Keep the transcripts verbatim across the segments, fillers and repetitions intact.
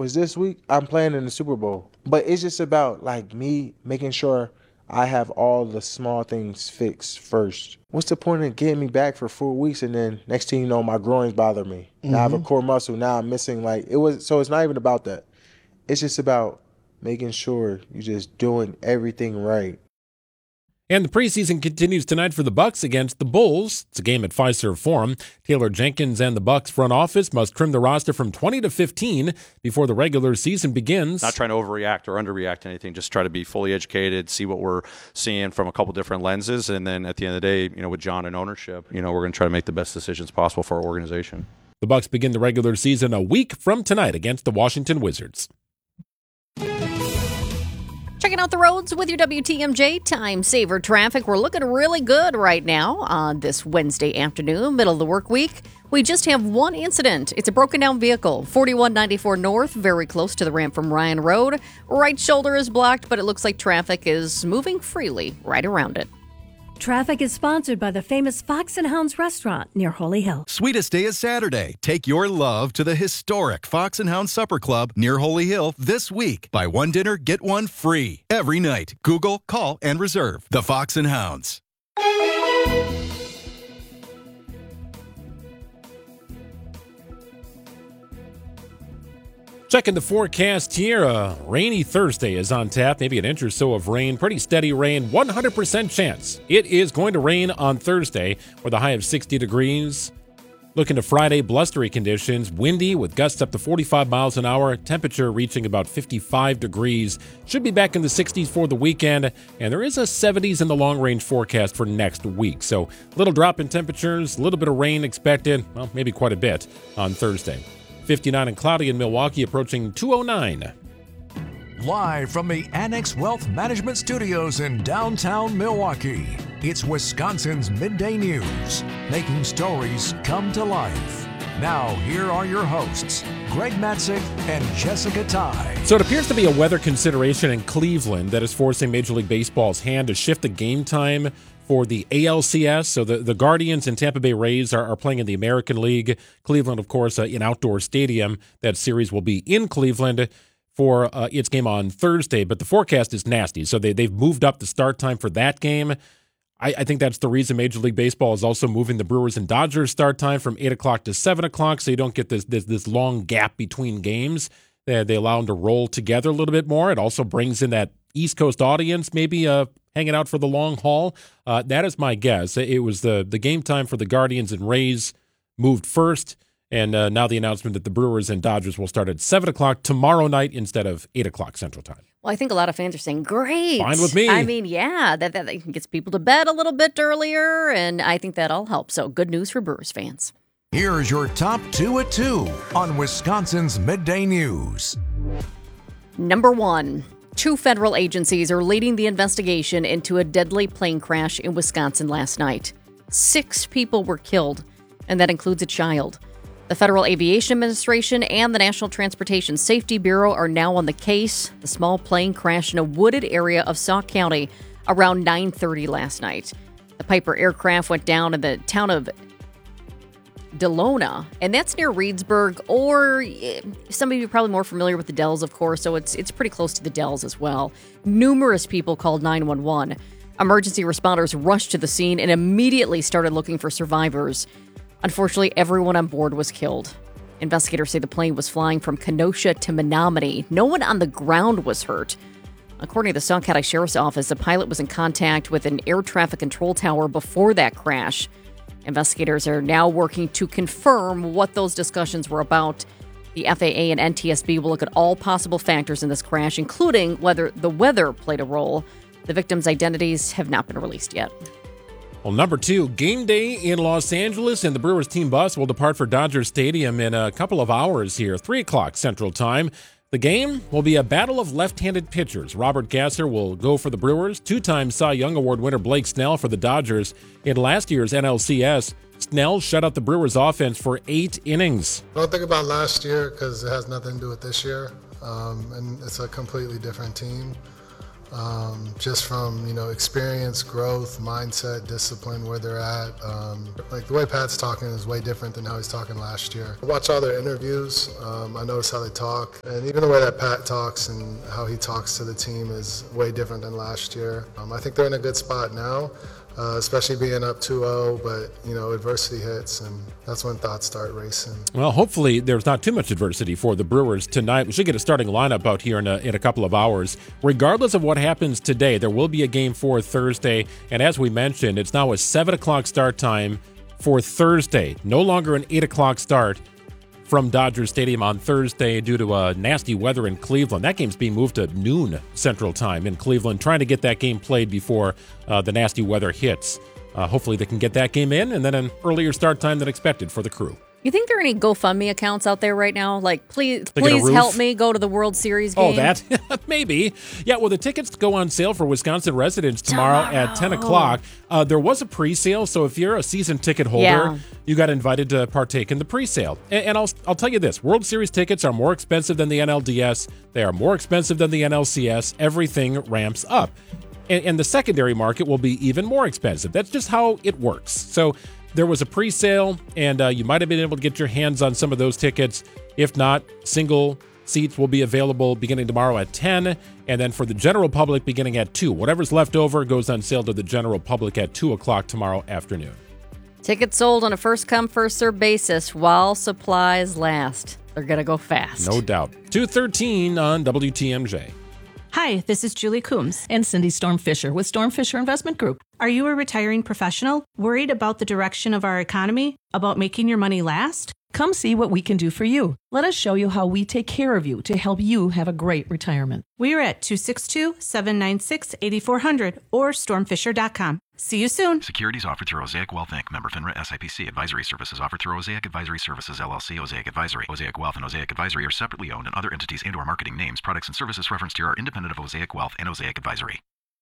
was this week, I'm playing in the Super Bowl. But it's just about like me making sure I have all the small things fixed first. What's the point of getting me back for four weeks and then next thing you know, my groins bother me. Mm-hmm. Now I have a core muscle. Now I'm missing like it was. So it's not even about that. It's just about making sure you're just doing everything right. And the preseason continues tonight for the Bucs against the Bulls. It's a game at Fiserv Forum. Taylor Jenkins and the Bucs front office must trim the roster from twenty to fifteen before the regular season begins. Not trying to overreact or underreact to anything, just try to be fully educated, see what we're seeing from a couple different lenses, and then at the end of the day, you know, with John and ownership, you know, we're going to try to make the best decisions possible for our organization. The Bucs begin the regular season a week from tonight against the Washington Wizards. Checking out the roads with your W T M J Time Saver traffic. We're looking really good right now on this Wednesday afternoon, middle of the work week. We just have one incident. It's a broken down vehicle, forty-one ninety-four North, very close to the ramp from Ryan Road. Right shoulder is blocked, but it looks like traffic is moving freely right around it. Traffic is sponsored by the famous Fox and Hounds restaurant near Holy Hill. Sweetest Day is Saturday. Take your love to the historic Fox and Hounds Supper Club near Holy Hill this week. Buy one dinner, get one free every night. Google, call, and reserve. The Fox and Hounds. Checking the forecast here, a rainy Thursday is on tap, maybe an inch or so of rain, pretty steady rain, one hundred percent chance. It is going to rain on Thursday with a high of sixty degrees. Looking to Friday, blustery conditions, windy with gusts up to forty-five miles an hour, temperature reaching about fifty-five degrees. Should be back in the sixties for the weekend, and there is a seventies in the long-range forecast for next week. So a little drop in temperatures, a little bit of rain expected, well, maybe quite a bit on Thursday. fifty-nine and cloudy in Milwaukee, approaching two oh nine. Live from the Annex Wealth Management Studios in downtown Milwaukee, it's Wisconsin's Midday News, making stories come to life. Now, here are your hosts, Greg Matzik and Jessica Ty. So it appears to be a weather consideration in Cleveland that is forcing Major League Baseball's hand to shift the game time for the A L C S. So the, the Guardians and Tampa Bay Rays are, are playing in the American League. Cleveland, of course, uh, in outdoor stadium. That series will be in Cleveland for uh, its game on Thursday. But the forecast is nasty. So they, they've moved up the start time for that game. I, I think that's the reason Major League Baseball is also moving the Brewers and Dodgers start time from eight o'clock to seven o'clock, so you don't get this this, this long gap between games. They, they allow them to roll together a little bit more. It also brings in that East Coast audience, maybe uh, hanging out for the long haul. Uh, that is my guess. It was the, the game time for the Guardians and Rays moved first, and uh, now the announcement that the Brewers and Dodgers will start at seven o'clock tomorrow night instead of eight o'clock Central Time. Well, I think a lot of fans are saying, great. Fine with me. I mean, yeah, that, that gets people to bed a little bit earlier, and I think that all helps. So good news for Brewers fans. Here's your top two at two on Wisconsin's Midday News. Number one, two federal agencies are leading the investigation into a deadly plane crash in Wisconsin last night. Six people were killed, and that includes a child. The Federal Aviation Administration and the National Transportation Safety Bureau are now on the case. The small plane crashed in a wooded area of Sauk County around nine thirty last night. The Piper aircraft went down in the town of Delona, and that's near Reedsburg, or some of you are probably more familiar with the Dells, of course, so it's it's pretty close to the Dells as well. Numerous people called nine one one. Emergency responders rushed to the scene and immediately started looking for survivors. Unfortunately, everyone on board was killed. Investigators say the plane was flying from Kenosha to Menominee. No one on the ground was hurt. According to the Sauk County Sheriff's Office, the pilot was in contact with an air traffic control tower before that crash. Investigators are now working to confirm what those discussions were about. The F A A and N T S B will look at all possible factors in this crash, including whether the weather played a role. The victims' identities have not been released yet. Well, number two, game day in Los Angeles, and the Brewers team bus will depart for Dodger Stadium in a couple of hours here, three o'clock Central Time. The game will be a battle of left-handed pitchers. Robert Gasser will go for the Brewers. Two-time Cy Young Award winner Blake Snell for the Dodgers. In last year's N L C S, Snell shut out the Brewers' offense for eight innings. Don't think about last year because it has nothing to do with this year, um, and it's a completely different team. um, just from, you know, experience, growth, mindset, discipline, where they're at. Um, like the way Pat's talking is way different than how he's talking last year. I watch all their interviews. Um, I notice how they talk. And even the way that Pat talks and how he talks to the team is way different than last year. Um, I think they're in a good spot now. Uh, especially being up two oh, but, you know, adversity hits, and that's when thoughts start racing. Well, hopefully there's not too much adversity for the Brewers tonight. We should get a starting lineup out here in a, in a couple of hours. Regardless of what happens today, there will be a game for Thursday, and as we mentioned, it's now a seven o'clock start time for Thursday. No longer an eight o'clock start from Dodger Stadium on Thursday due to uh, nasty weather in Cleveland. That game's being moved to noon Central Time in Cleveland, trying to get that game played before uh, the nasty weather hits. Uh, hopefully they can get that game in, and then an earlier start time than expected for the Crew. You think there are any GoFundMe accounts out there right now? Like, please, They get a please roof? help me go to the World Series game. Oh, that? Maybe. Yeah, well, the tickets go on sale for Wisconsin residents tomorrow, Tomorrow. at ten o'clock. Uh, there was a pre-sale, so if you're a season ticket holder, Yeah. you got invited to partake in the pre-sale. And, and I'll, I'll tell you this, World Series tickets are more expensive than the N L D S. They are more expensive than the N L C S. Everything ramps up. And, and the secondary market will be even more expensive. That's just how it works. So there was a pre-sale, and uh, you might have been able to get your hands on some of those tickets. If not, single seats will be available beginning tomorrow at ten, and then for the general public beginning at two. Whatever's left over goes on sale to the general public at two o'clock tomorrow afternoon. Tickets sold on a first-come, first-served basis while supplies last. They're going to go fast. No doubt. two thirteen on W T M J. Hi, this is Julie Coombs and Cindy Storm Fisher with Storm Fisher Investment Group. Are you a retiring professional worried about the direction of our economy, about making your money last? Come see what we can do for you. Let us show you how we take care of you to help you have a great retirement. We are at two six two, seven nine six, eight four zero zero or storm fisher dot com. See you soon. Securities offered through Osaic Wealth Incorporated. Member FINRA S I P C. Advisory services offered through Osaic Advisory Services L L C. Osaic Advisory. Osaic Wealth and Osaic Advisory are separately owned, and other entities and or marketing names, products, and services referenced here are independent of Osaic Wealth and Osaic Advisory.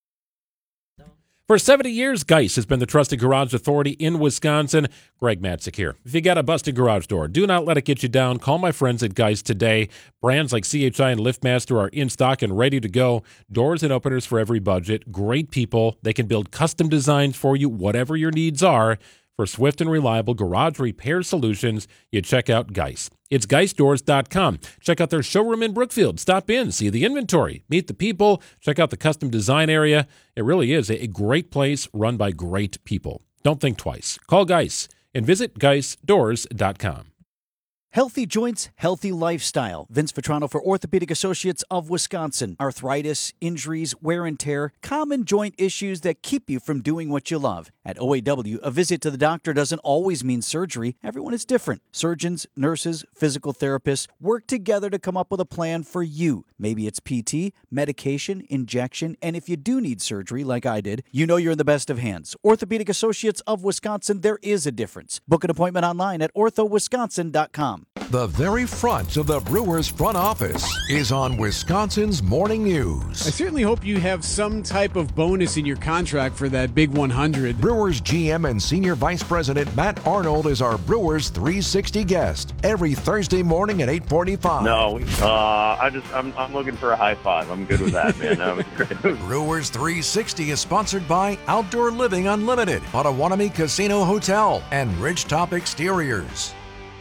For seventy years, Geis has been the trusted garage authority in Wisconsin. Greg Matzik here. If you got a busted garage door, do not let it get you down. Call my friends at Geis today. Brands like C H I and LiftMaster are in stock and ready to go. Doors and openers for every budget. Great people. They can build custom designs for you, whatever your needs are. For swift and reliable garage repair solutions, you check out Geis. It's geis doors dot com. Check out their showroom in Brookfield. Stop in, see the inventory, meet the people, check out the custom design area. It really is a great place run by great people. Don't think twice. Call Geis and visit geis doors dot com. Healthy joints, healthy lifestyle. Vince Vitrano for Orthopedic Associates of Wisconsin. Arthritis, injuries, wear and tear, common joint issues that keep you from doing what you love. At O A W, a visit to the doctor doesn't always mean surgery. Everyone is different. Surgeons, nurses, physical therapists work together to come up with a plan for you. Maybe it's P T, medication, injection, and if you do need surgery like I did, you know you're in the best of hands. Orthopedic Associates of Wisconsin, there is a difference. Book an appointment online at ortho wisconsin dot com. The very front of the Brewers front office is on Wisconsin's Morning News. I certainly hope you have some type of bonus in your contract for that big one hundred. Brewers G M and Senior Vice President Matt Arnold is our Brewers three sixty guest every Thursday morning at eight forty-five. No, uh, I just I'm, I'm looking for a high five. I'm good with that, man. That was great. Brewers three sixty is sponsored by Outdoor Living Unlimited, Potawatomi Casino Hotel, and Ridgetop Exteriors.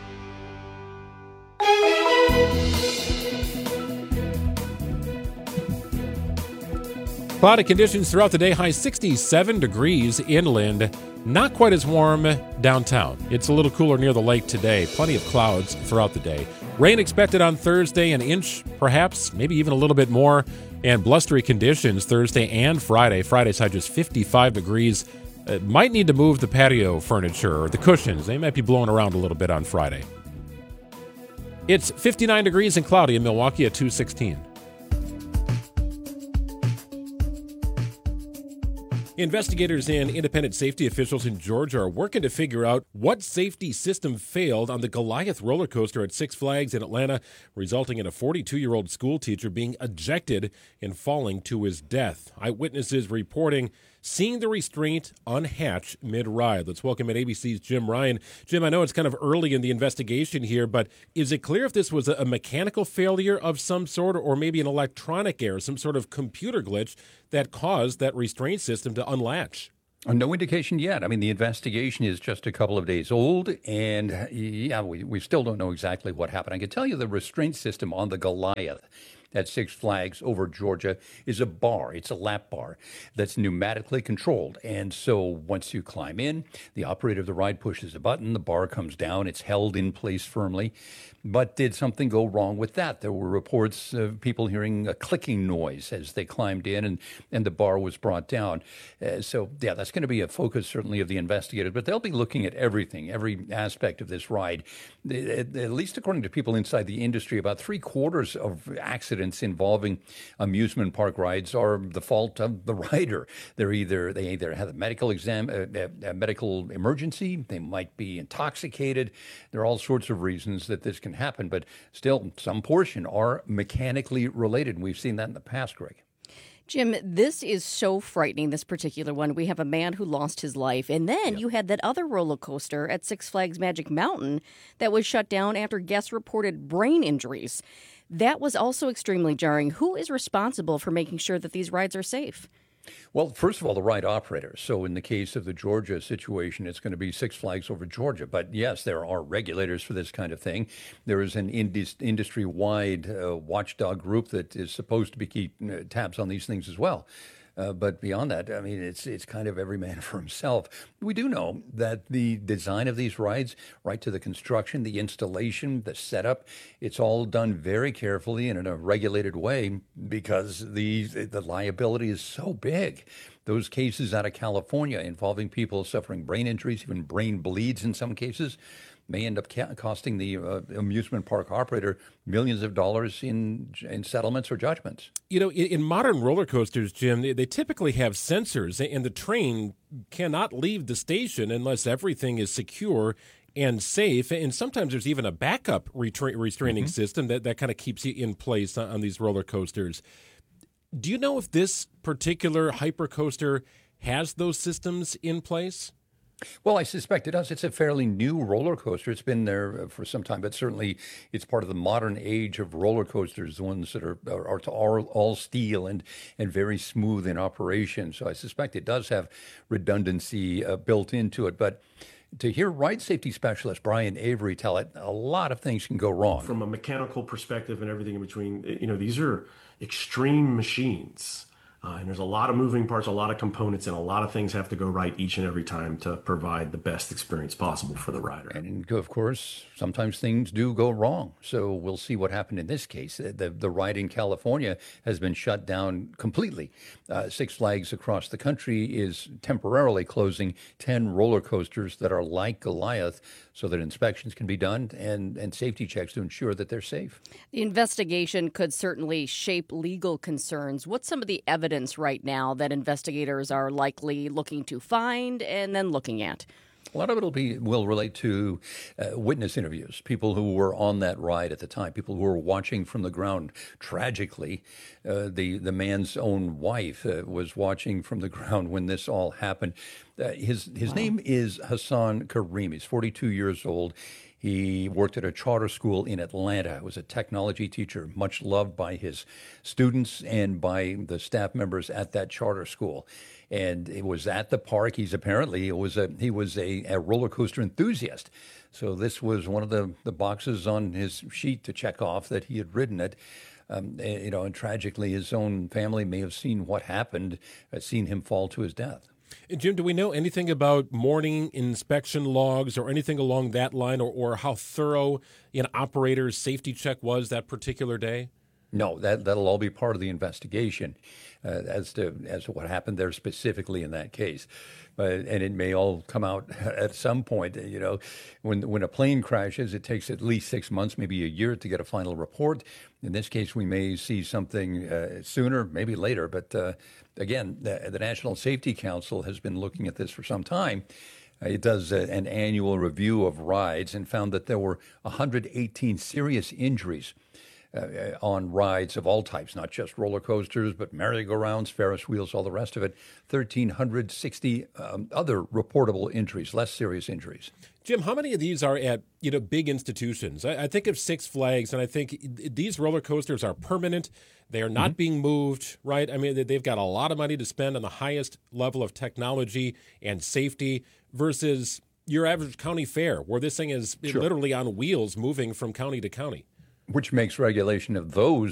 Cloudy conditions throughout the day, high sixty-seven degrees inland. Not quite as warm downtown. It's a little cooler near the lake today. Plenty of clouds throughout the day. Rain expected on Thursday, an inch perhaps, maybe even a little bit more. And blustery conditions Thursday and Friday. Friday's high just fifty-five degrees. Uh, might need to move the patio furniture or the cushions. They might be blowing around a little bit on Friday. It's fifty-nine degrees and cloudy in Milwaukee at two sixteen. Investigators and independent safety officials in Georgia are working to figure out what safety system failed on the Goliath roller coaster at Six Flags in Atlanta, resulting in a forty-two-year-old school teacher being ejected and falling to his death. Eyewitnesses reporting seeing the restraint unhatch mid-ride. Let's welcome in A B C's Jim Ryan. Jim, I know it's kind of early in the investigation here, but is it clear if this was a mechanical failure of some sort or maybe an electronic error, some sort of computer glitch that caused that restraint system to unlatch? No indication yet. I mean, the investigation is just a couple of days old, and yeah, we, we still don't know exactly what happened. I can tell you the restraint system on the Goliath at Six Flags over Georgia is a bar. It's a lap bar that's pneumatically controlled. And so once you climb in, the operator of the ride pushes a button, the bar comes down, it's held in place firmly. But did something go wrong with that? There were reports of people hearing a clicking noise as they climbed in and, and the bar was brought down. Uh, so, yeah, that's going to be a focus certainly of the investigators, but they'll be looking at everything, every aspect of this ride. At, at least according to people inside the industry, about three quarters of accidents involving amusement park rides are the fault of the rider. They're either they either have a medical exam, a, a medical emergency, they might be intoxicated. There are all sorts of reasons that this can happen, but still, some portion are mechanically related. And we've seen that in the past, Greg. Jim, this is so frightening, this particular one. We have a man who lost his life, and then yep. you had that other roller coaster at Six Flags Magic Mountain that was shut down after guests reported brain injuries. That was also extremely jarring. Who is responsible for making sure that these rides are safe? Well, first of all, the ride operator. So in the case of the Georgia situation, it's going to be Six Flags over Georgia. But yes, there are regulators for this kind of thing. There is an indus- industry-wide uh, watchdog group that is supposed to be keeping uh, tabs on these things as well. Uh, but beyond that, I mean, it's it's kind of every man for himself. We do know that the design of these rides, right to the construction, the installation, the setup, it's all done very carefully and in a regulated way because the the liability is so big. Those cases out of California involving people suffering brain injuries, even brain bleeds in some cases, may end up ca- costing the uh, amusement park operator millions of dollars in in settlements or judgments. You know, in, in modern roller coasters, Jim, they, they typically have sensors, and the train cannot leave the station unless everything is secure and safe. And sometimes there's even a backup retra- restraining mm-hmm. system that, that kind of keeps you in place on, on these roller coasters. Do you know if this particular hypercoaster has those systems in place? Well, I suspect it does. It's a fairly new roller coaster. It's been there for some time, but certainly it's part of the modern age of roller coasters, the ones that are are, are all, all steel and, and very smooth in operation. So I suspect it does have redundancy uh, built into it. But to hear ride safety specialist Brian Avery tell it, a lot of things can go wrong. From a mechanical perspective and everything in between, you know, these are extreme machines. Uh, and there's a lot of moving parts, a lot of components, and a lot of things have to go right each and every time to provide the best experience possible for the rider. And of course, sometimes things do go wrong. So we'll see what happened in this case. The, the ride in California has been shut down completely. Uh, Six Flags across the country is temporarily closing ten roller coasters that are like Goliath so that inspections can be done and, and safety checks to ensure that they're safe. The investigation could certainly shape legal concerns. What's some of the evidence right now that investigators are likely looking to find and then looking at? A lot of it will be will relate to uh, witness interviews, people who were on that ride at the time, people who were watching from the ground. Tragically, uh, the the man's own wife uh, was watching from the ground when this all happened. Uh, his his wow. name is Hassan Karim. He's forty-two years old. He worked at a charter school in Atlanta. He was a technology teacher, much loved by his students and by the staff members at that charter school. And it was at the park. He's apparently it was a he was a, a roller coaster enthusiast. So this was one of the, the boxes on his sheet to check off that he had ridden it. Um, you know, and tragically, his own family may have seen what happened, uh, seen him fall to his death. Jim, do we know anything about morning inspection logs or anything along that line, or, or how thorough an operator's safety check was that particular day? No, that that'll all be part of the investigation uh, as to as to what happened there specifically in that case, uh, and it may all come out at some point. You know, when when a plane crashes, it takes at least six months, maybe a year, to get a final report. In this case, we may see something uh, sooner, maybe later. But uh, again, the, the National Safety Council has been looking at this for some time. Uh, it does uh, an annual review of rides and found that there were one hundred eighteen serious injuries uh, on rides of all types, not just roller coasters, but merry-go-rounds, Ferris wheels, all the rest of it. one thousand three hundred sixty um, other reportable injuries, less serious injuries. Jim, how many of these are at, you know, big institutions? I, I think of Six Flags, and I think these roller coasters are permanent. They are not mm-hmm. being moved, right? I mean, they've got a lot of money to spend on the highest level of technology and safety versus your average county fair, where this thing is sure. literally on wheels moving from county to county. Which makes regulation of those